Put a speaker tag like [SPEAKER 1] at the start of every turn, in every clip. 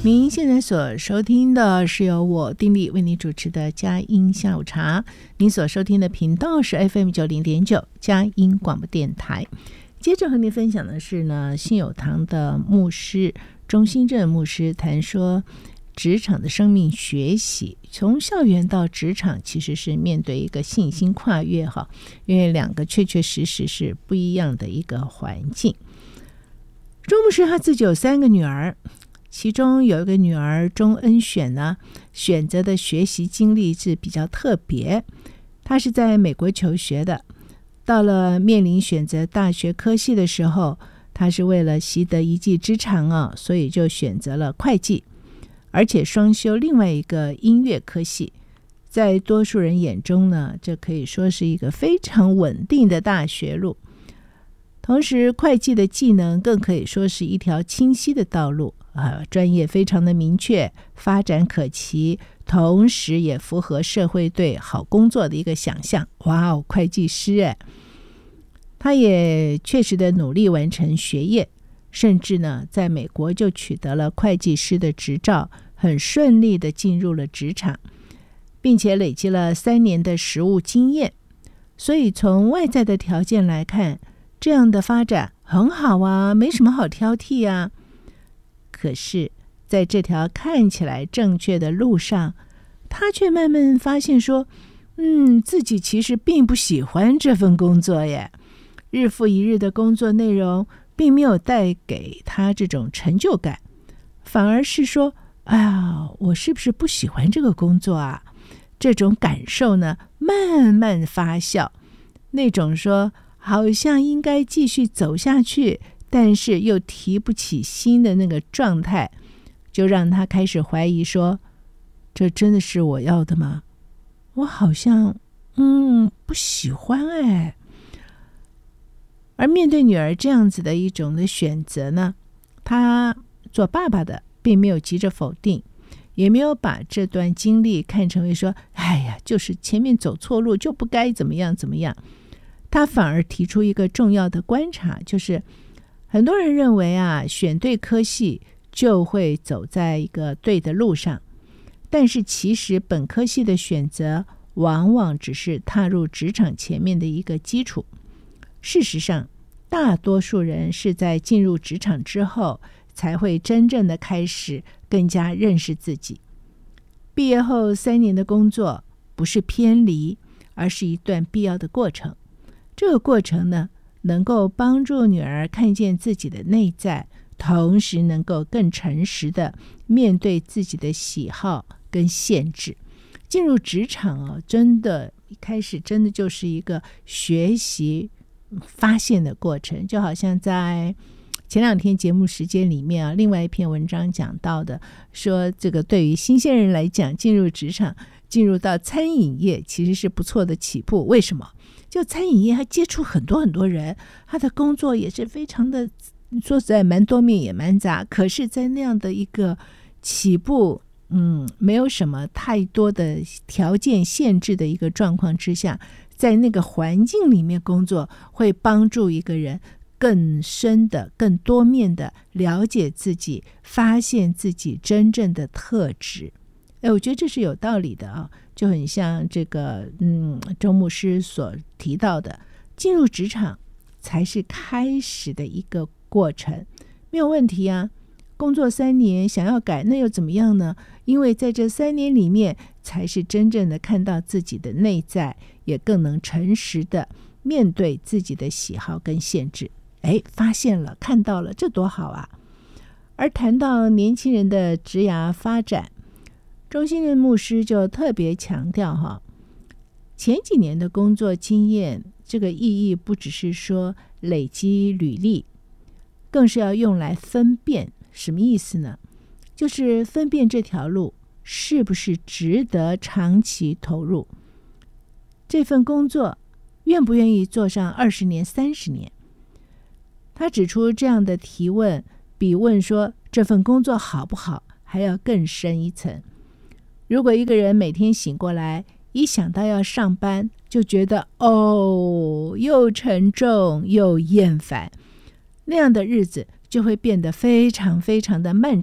[SPEAKER 1] 您现在所收听的是由我丁力为您主持的佳音下午茶，您所收听的频道是 FM90.9 佳音广播电台。接着和您分享的是呢，信友堂的牧师钟兴正牧师谈说职场的生命学习，从校园到职场其实是面对一个信心跨越哈，因为两个确确实实是不一样的一个环境。钟牧师他自己有3个女儿，其中有一个女儿钟恩选呢，选择的学习经历是比较特别。她是在美国求学的，到了面临选择大学科系的时候，她是为了习得一技之长啊，所以就选择了会计，而且双修另外一个音乐科系。在多数人眼中呢，这可以说是一个非常稳定的大学路。同时会计的技能更可以说是一条清晰的道路专业非常的明确，发展可期，同时也符合社会对好工作的一个想象。哇哦，会计师他也确实的努力完成学业，甚至呢在美国就取得了会计师的执照，很顺利的进入了职场，并且累积了3年的实务经验。所以从外在的条件来看，这样的发展很好啊，没什么好挑剔啊。可是在这条看起来正确的路上，他却慢慢发现说自己其实并不喜欢这份工作耶。日复一日的工作内容并没有带给他这种成就感，反而是说哎呀，我是不是不喜欢这个工作啊？这种感受呢慢慢发酵，那种说好像应该继续走下去，但是又提不起心的那个状态，就让他开始怀疑说，这真的是我要的吗？我好像不喜欢哎。而面对女儿这样子的一种的选择呢，他做爸爸的并没有急着否定，也没有把这段经历看成为说哎呀，就是前面走错路就不该怎么样怎么样。他反而提出一个重要的观察，就是很多人认为选对科系就会走在一个对的路上，但是其实本科系的选择往往只是踏入职场前面的一个基础。事实上，大多数人是在进入职场之后才会真正的开始更加认识自己。毕业后3年的工作不是偏离，而是一段必要的过程。这个过程呢，能够帮助女儿看见自己的内在，同时能够更诚实的面对自己的喜好跟限制。进入职场真的一开始真的就是一个学习发现的过程，就好像在前2天节目时间里面另外一篇文章讲到的，说这个对于新鲜人来讲，进入职场，进入到餐饮业其实是不错的起步。为什么？就餐饮业他接触很多很多人，他的工作也是非常的，说实在蛮多面也蛮杂，可是在那样的一个起步没有什么太多的条件限制的一个状况之下，在那个环境里面工作，会帮助一个人更深的更多面的了解自己，发现自己真正的特质。我觉得这是有道理的就很像这个周牧师所提到的，进入职场才是开始的一个过程，没有问题啊。工作3年想要改，那又怎么样呢？因为在这3年里面，才是真正的看到自己的内在，也更能诚实的面对自己的喜好跟限制。发现了，看到了，这多好啊！而谈到年轻人的职涯发展，钟兴正牧师就特别强调前几年的工作经验，这个意义不只是说累积履历，更是要用来分辨。什么意思呢？就是分辨这条路是不是值得长期投入，这份工作愿不愿意做上20年30年。他指出，这样的提问比问说这份工作好不好还要更深一层。如果一个人每天醒过来，一想到要上班就觉得又沉重又厌烦，那样的日子就会变得非常非常的漫长，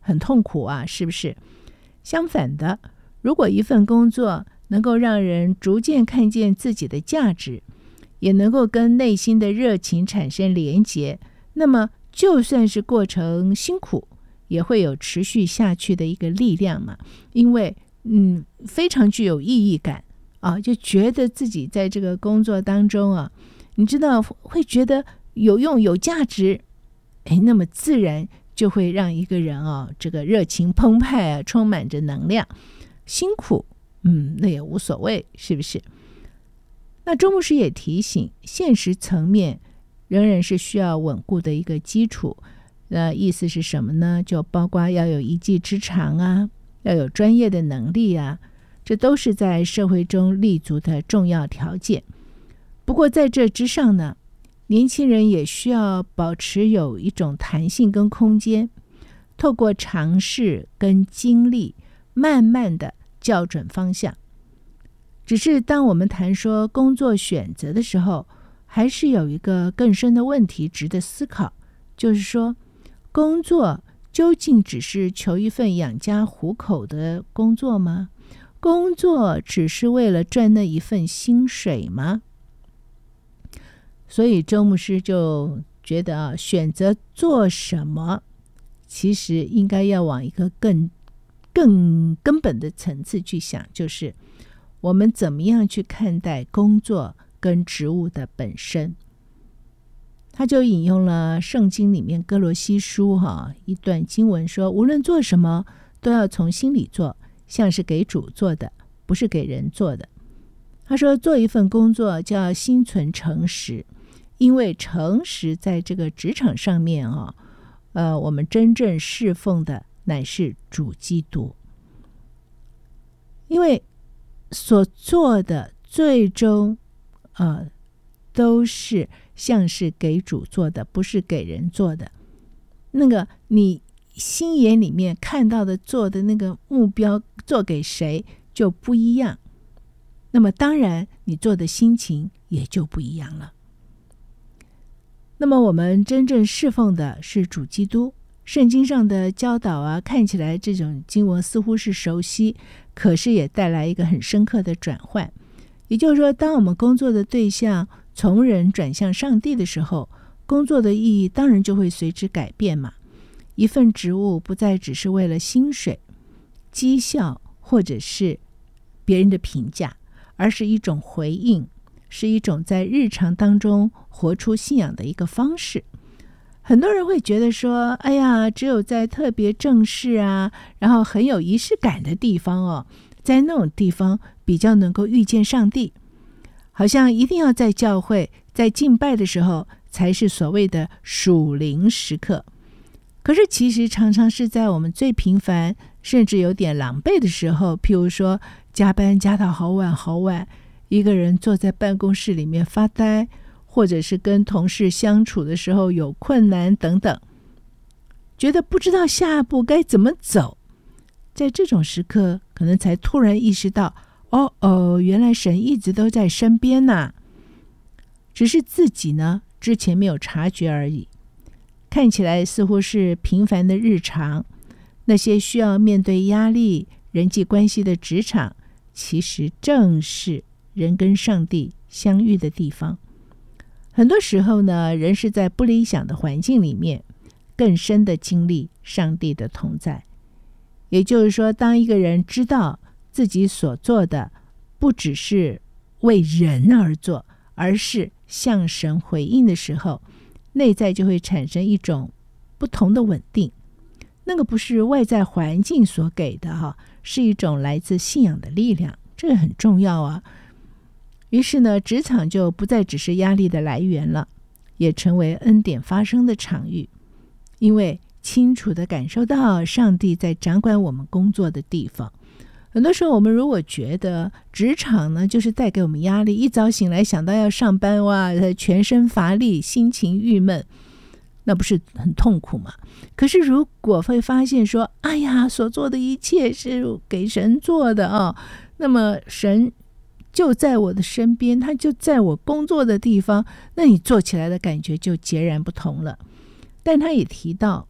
[SPEAKER 1] 很痛苦啊，是不是？相反的，如果一份工作能够让人逐渐看见自己的价值，也能够跟内心的热情产生连结，那么就算是过程辛苦，也会有持续下去的一个力量嘛。因为非常具有意义感啊，就觉得自己在这个工作当中啊，你知道会觉得有用有价值，那么自然就会让一个人这个热情澎湃啊，充满着能量。辛苦那也无所谓，是不是？那周牧师也提醒，现实层面仍然是需要稳固的一个基础。意思是什么呢？就包括要有一技之长啊，要有专业的能力啊，这都是在社会中立足的重要条件。不过在这之上呢，年轻人也需要保持有一种弹性跟空间，透过尝试跟经历，慢慢的校准方向。只是当我们谈说工作选择的时候，还是有一个更深的问题值得思考，就是说工作究竟只是求一份养家糊口的工作吗？工作只是为了赚那一份薪水吗？所以周牧师就觉得选择做什么，其实应该要往一个更根本的层次去想，就是我们怎么样去看待工作跟职务的本身。他就引用了圣经里面哥罗西书一段经文说，无论做什么都要从心里做，像是给主做的，不是给人做的。他说做一份工作就要心存诚实，因为诚实在这个职场上面我们真正侍奉的乃是主基督。因为所做的最终都是像是给主做的，不是给人做的。那个你心眼里面看到的做的那个目标做给谁就不一样，那么当然你做的心情也就不一样了。那么我们真正侍奉的是主基督，圣经上的教导啊，看起来这种经文似乎是熟悉，可是也带来一个很深刻的转换。也就是说，当我们工作的对象从人转向上帝的时候，工作的意义当然就会随之改变嘛。一份职务不再只是为了薪水、绩效或者是别人的评价，而是一种回应，是一种在日常当中活出信仰的一个方式。很多人会觉得说，哎呀，只有在特别正式啊，然后很有仪式感的地方在那种地方比较能够遇见上帝，好像一定要在教会在敬拜的时候才是所谓的属灵时刻。可是其实常常是在我们最平凡甚至有点狼狈的时候，譬如说加班加到好晚好晚，一个人坐在办公室里面发呆，或者是跟同事相处的时候有困难等等，觉得不知道下一步该怎么走。在这种时刻可能才突然意识到，原来神一直都在身边呐，只是自己呢之前没有察觉而已。看起来似乎是平凡的日常，那些需要面对压力、人际关系的职场，其实正是人跟上帝相遇的地方。很多时候呢，人是在不理想的环境里面，更深的经历上帝的同在。也就是说，当一个人知道自己所做的不只是为人而做，而是向神回应的时候，内在就会产生一种不同的稳定。那个不是外在环境所给的是一种来自信仰的力量，这个很重要啊。于是呢，职场就不再只是压力的来源了，也成为恩典发生的场域。因为清楚地感受到上帝在掌管我们工作的地方。很多时候我们如果觉得职场呢就是带给我们压力，一早醒来想到要上班，哇，全身乏力，心情郁闷，那不是很痛苦吗？可是如果会发现说，哎呀，所做的一切是给神做的那么神就在我的身边，他就在我工作的地方，那你做起来的感觉就截然不同了。但他也提到，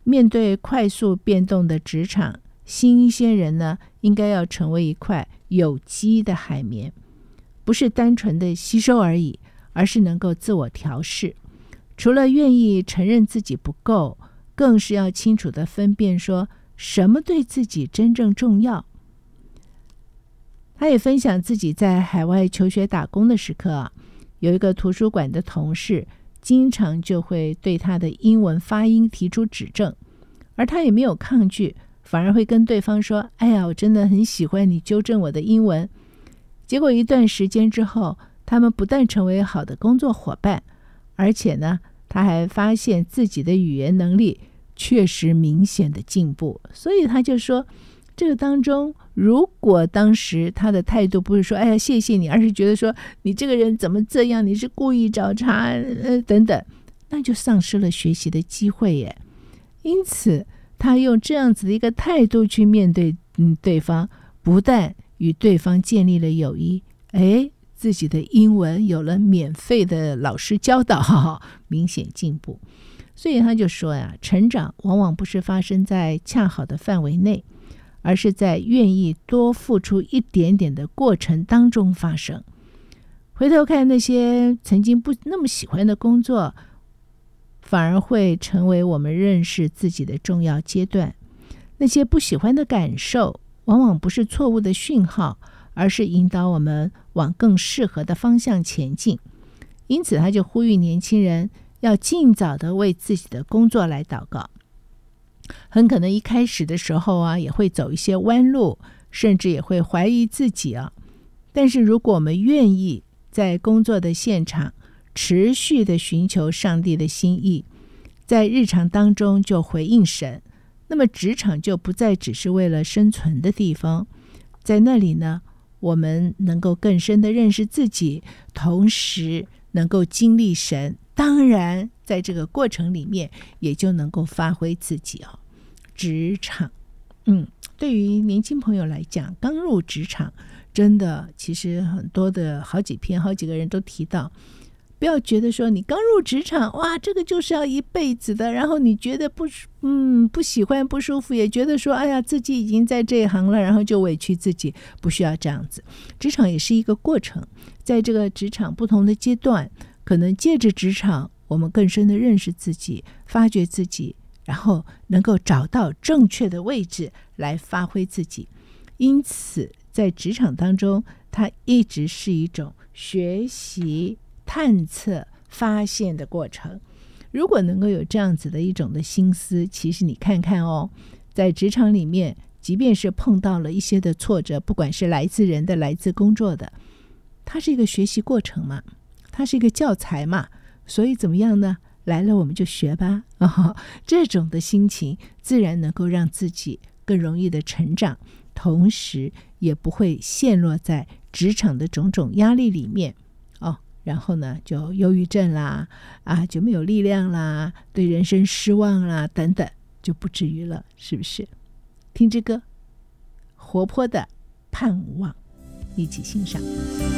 [SPEAKER 1] 面对快速变动的职场，新鲜人呢，应该要成为一块有机的海绵，不是单纯的吸收而已，而是能够自我调试。除了愿意承认自己不够，更是要清楚地分辨说什么对自己真正重要。他也分享自己在海外求学打工的时刻有一个图书馆的同事经常就会对他的英文发音提出指正，而他也没有抗拒，反而会跟对方说，哎呀，我真的很喜欢你纠正我的英文。结果一段时间之后，他们不但成为好的工作伙伴，而且呢，他还发现自己的语言能力确实明显的进步。所以他就说，这个当中，如果当时他的态度不是说，哎呀，谢谢你，而是觉得说，你这个人怎么这样，你是故意找茬，等等，那就丧失了学习的机会耶。因此，他用这样子的一个态度去面对对方，不但与对方建立了友谊，自己的英文有了免费的老师教导，明显进步。所以他就说呀，成长往往不是发生在恰好的范围内，而是在愿意多付出一点点的过程当中发生。回头看那些曾经不那么喜欢的工作，反而会成为我们认识自己的重要阶段。那些不喜欢的感受，往往不是错误的讯号，而是引导我们往更适合的方向前进。因此他就呼吁年轻人要尽早的为自己的工作来祷告。很可能一开始的时候也会走一些弯路，甚至也会怀疑自己但是如果我们愿意在工作的现场持续的寻求上帝的心意，在日常当中就回应神，那么职场就不再只是为了生存的地方。在那里呢，我们能够更深的认识自己，同时能够经历神，当然在这个过程里面也就能够发挥自己职场对于年轻朋友来讲，刚入职场真的其实很多的好几个人都提到，不要觉得说你刚入职场，哇，这个就是要一辈子的，然后你觉得不喜欢不舒服，也觉得说哎呀自己已经在这一行了，然后就委屈自己，不需要这样子。职场也是一个过程，在这个职场不同的阶段，可能借着职场我们更深的认识自己，发掘自己，然后能够找到正确的位置来发挥自己。因此在职场当中，它一直是一种学习、探测、发现的过程。如果能够有这样子的一种的心思，其实你看看在职场里面，即便是碰到了一些的挫折，不管是来自人的，来自工作的，它是一个学习过程嘛，它是一个教材嘛，所以怎么样呢？来了我们就学吧这种的心情自然能够让自己更容易的成长，同时也不会陷落在职场的种种压力里面然后呢就忧郁症啦就没有力量啦，对人生失望啦等等，就不至于了，是不是？听这歌，活泼的盼望，一起欣赏。